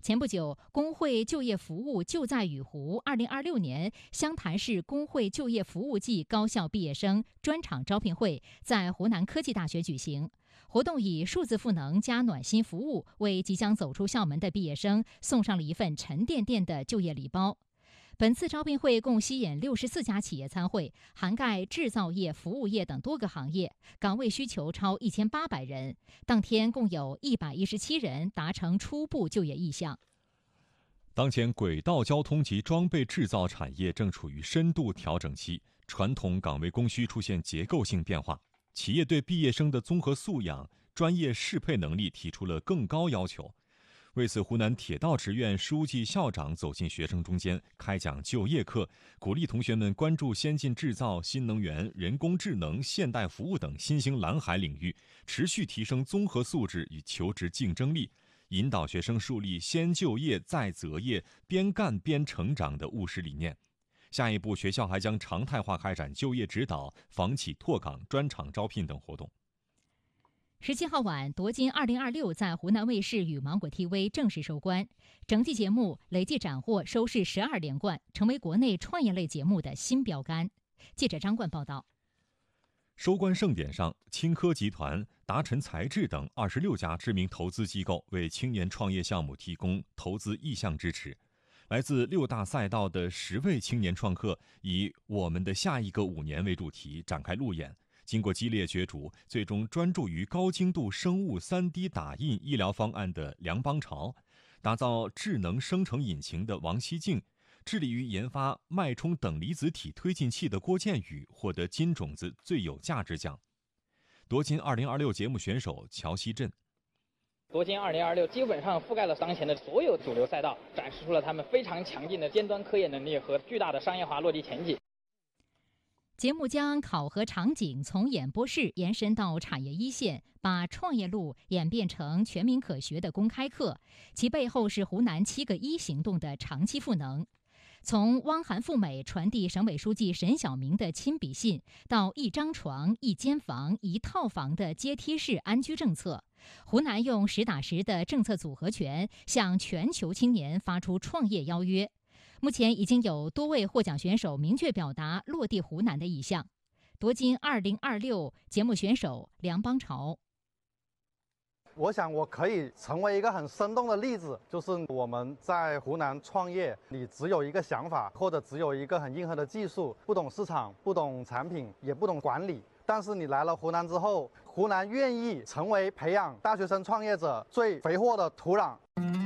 前不久，工会就业服务就在雨湖2026年湘潭市工会就业服务季高校毕业生专场招聘会在湖南科技大学举行。活动以数字赋能加暖心服务，为即将走出校门的毕业生送上了一份沉甸甸的就业礼包。本次招聘会共吸引64家企业参会，涵盖制造业、服务业等多个行业，岗位需求超1800人。当天共有117人达成初步就业意向。 当前轨道交通及装备制造产业正处于深度调整期，传统岗位供需出现结构性变化，企业对毕业生的综合素养、专业适配能力提出了更高要求。为此，湖南铁道职院书记、校长走进学生中间，开讲就业课，鼓励同学们关注先进制造、新能源、人工智能、现代服务等新兴蓝海领域，持续提升综合素质与求职竞争力，引导学生树立先就业再择业、边干边成长的务实理念。下一步，学校还将常态化开展就业指导、房企拓岗、专场招聘等活动。 17号晚，夺金2026在湖南卫视与芒果 TV 正式收官，整季节目累计斩获收视12连冠，成为国内创业类节目的新标杆。记者张冠报道。 收官盛典上，青科集团、达晨材质等26家知名投资机构为青年创业项目提供投资意向支持。来自6大赛道的10位青年创客以“我们的下一个5年”为主题展开路演。经过激烈角逐，最终专注于高精度生物 3D 打印医疗方案的梁邦潮，打造智能生成引擎的王希静，致力于研发脉冲等离子体推进器的郭建宇获得金种子最有价值奖。夺金2026节目选手乔希振。 夺金2026基本上覆盖了当前的所有主流赛道，展示出了他们非常强劲的尖端科研能力和巨大的商业化落地前景。 节目将考核场景从演播室延伸到产业一线，把创业路演变成全民可学的公开课，其背后是湖南7个1行动的长期赋能。从汪涵赴美传递省委书记沈晓明的亲笔信，到1张床、1间房、1套房的阶梯式安居政策，湖南用实打实的政策组合拳向全球青年发出创业邀约。目前已经有多位获奖选手明确表达落地湖南的意向。夺金2026节目选手梁邦潮。 我想我可以成为一个很生动的例子，就是我们在湖南创业，你只有一个想法，或者只有一个很硬核的技术，不懂市场，不懂产品，也不懂管理，但是你来了湖南之后，湖南愿意成为培养大学生创业者最肥沃的土壤。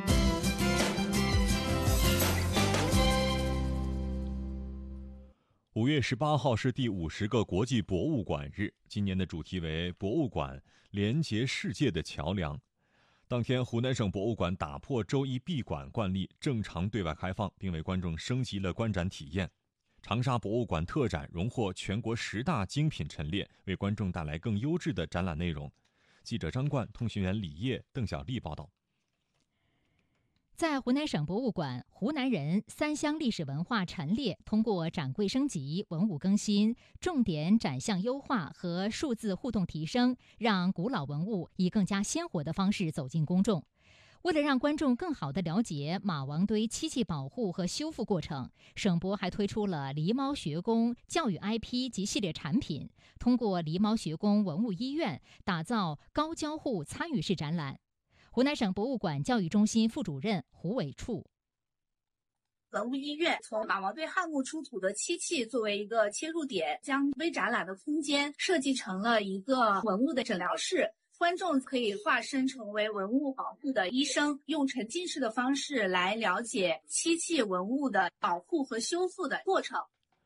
5月18号是第50个国际博物馆日，今年的主题为博物馆连结世界的桥梁。当天，湖南省博物馆打破周一闭馆惯例，正常对外开放，并为观众升级了观展体验。长沙博物馆特展荣获全国10大精品陈列，为观众带来更优质的展览内容。记者张冠、通讯员李烨、邓小丽报道。 在湖南省博物馆，湖南人3乡历史文化陈列通过展柜升级、文物更新、重点展项优化和数字互动提升，让古老文物以更加鲜活的方式走进公众。为了让观众更好地了解马王堆漆器保护和修复过程，省博还推出了狸猫学宫教育 IP 及系列产品，通过狸猫学宫文物医院打造高交互参与式展览。湖南省博物馆教育中心副主任胡伟处。 文物医院从马王堆汉墓出土的漆器作为一个切入点，将微展览的空间设计成了一个文物的诊疗室，观众可以化身成为文物保护的医生，用沉浸式的方式来了解漆器文物的保护和修复的过程。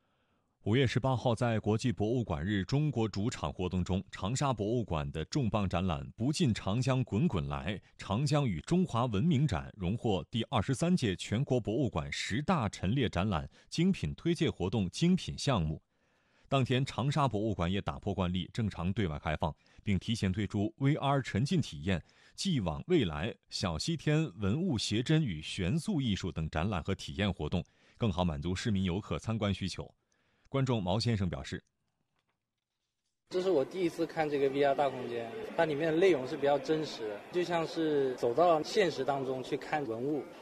5月18号，在国际博物馆日中国主场活动中，长沙博物馆的重磅展览“不尽长江滚滚来，长江与中华文明展”荣获第23届全国博物馆10大陈列展览精品推介活动精品项目。当天，长沙博物馆也打破惯例，正常对外开放，并提前推出 VR 沉浸体验、继往未来、小西天文物写真与悬塑艺术等展览和体验活动，更好满足市民游客参观需求。观众毛先生表示， 这是我第一次看这个 VR 大空间，它里面的内容是比较真实的，就像是走到现实当中去看文物。